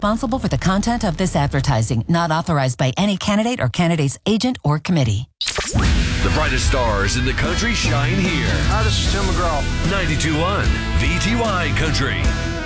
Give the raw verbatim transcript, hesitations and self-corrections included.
responsible for the content of this advertising, not authorized by any candidate or candidate's agent or committee. The brightest stars in the country shine here. Hi, this is Tim McGraw. ninety-two point one V T Y Country.